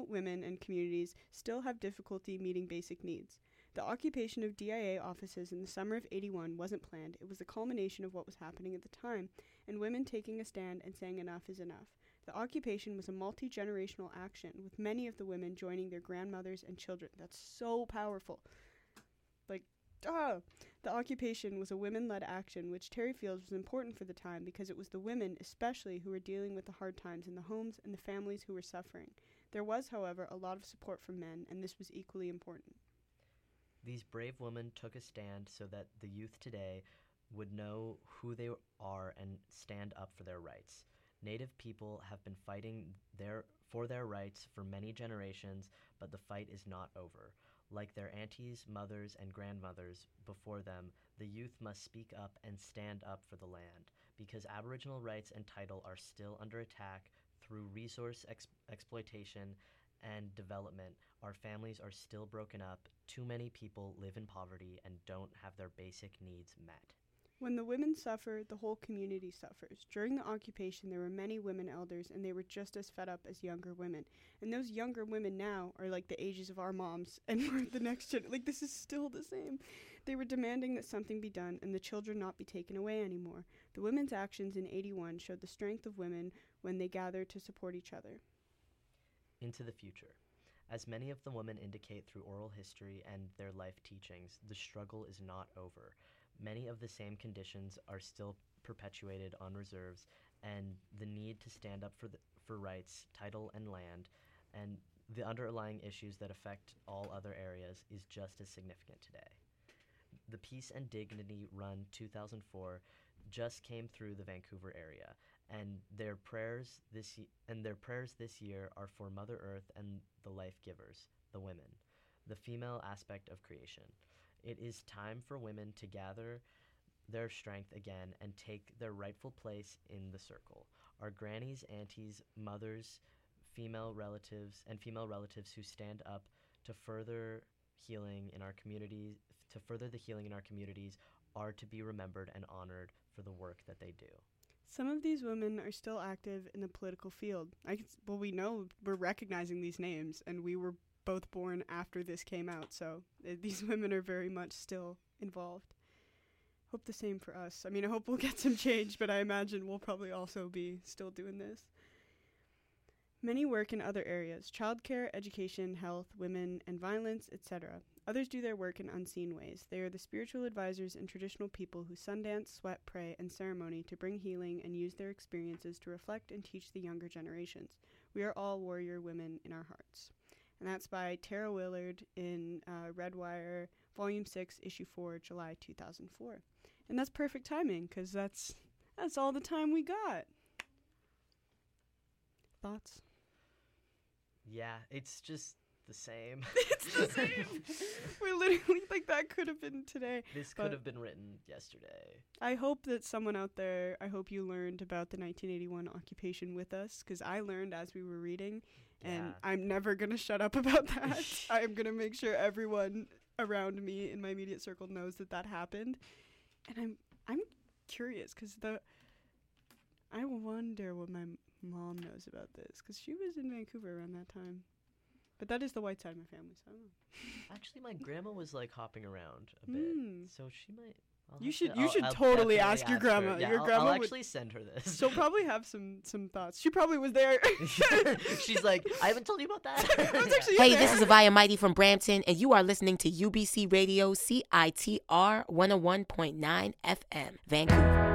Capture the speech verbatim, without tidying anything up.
women and communities still have difficulty meeting basic needs. The occupation of D I A offices in the summer of eighty-one wasn't planned. It was the culmination of what was happening at the time, and women taking a stand and saying enough is enough. The occupation was a multi-generational action, with many of the women joining their grandmothers and children. That's so powerful. Like, ah! The occupation was a women-led action, which Terry feels was important for the time because it was the women, especially, who were dealing with the hard times in the homes and the families who were suffering. There was, however, a lot of support from men, and this was equally important. These brave women took a stand so that the youth today would know who they are and stand up for their rights. Native people have been fighting their, for their rights for many generations, but the fight is not over. Like their aunties, mothers, and grandmothers before them, the youth must speak up and stand up for the land, because Aboriginal rights and title are still under attack through resource ex- exploitation and development. Our families are still broken up. Too many people live in poverty and don't have their basic needs met. When the women suffer, the whole community suffers. During the occupation, there were many women elders, and they were just as fed up as younger women. And those younger women now are like the ages of our moms, and we're the next gen. Like, this is still the same. They were demanding that something be done and the children not be taken away anymore. The women's actions in eighty-one showed the strength of women when they gathered to support each other. Into the future. As many of the women indicate through oral history and their life teachings, the struggle is not over. Many of the same conditions are still perpetuated on reserves, and the need to stand up for the, for rights, title, and land, and the underlying issues that affect all other areas is just as significant today. The Peace and Dignity Run two thousand four just came through the Vancouver area, and their prayers this y- and their prayers this year are for Mother Earth and the life givers, the women, the female aspect of creation. It is time for women to gather their strength again and take their rightful place in the circle. Our grannies, aunties, mothers, female relatives, and female relatives who stand up to further healing in our communities, to further the healing in our communities, are to be remembered and honored for the work that they do. Some of these women are still active in the political field. I can, well, we know we're recognizing these names, and we were both born after this came out, so uh, these women are very much still involved. Hope the same for us. I mean, I hope we'll get some change, but I imagine we'll probably also be still doing this. Many work in other areas: childcare, education, health, women, and violence, et cetera. Others do their work in unseen ways. They are the spiritual advisors and traditional people who sundance, sweat, pray, and ceremony to bring healing and use their experiences to reflect and teach the younger generations. We are all warrior women in our hearts. And that's by Tara Willard in uh, Redwire, Volume six, Issue four, July two thousand four. And that's perfect timing, because that's, that's all the time we got. Thoughts? Yeah, it's just the same. It's the same. We're literally, like, that could have been today. This could have been written yesterday. I hope that someone out there, I hope you learned about the nineteen eighty-one occupation with us, because I learned as we were reading, and Yeah. I'm never going to shut up about that. I'm going to make sure everyone around me in my immediate circle knows that that happened. And I'm I'm curious, because the I wonder what my m- mom knows about this, because she was in Vancouver around that time. But that is the white side of my family, so I don't know. Actually, my grandma was like hopping around a bit, Mm. so she might. I'll You have should to- you I'll- should I'll totally definitely ask your her. grandma. Yeah, Your I'll, grandma I'll would, actually send her this. she'll probably have some some thoughts. She probably was there. She's like, I haven't told you about that. I was actually Hey, in this there. is Avaya Mighty from Brampton, and you are listening to U B C Radio C I T R one oh one point nine F M, Vancouver.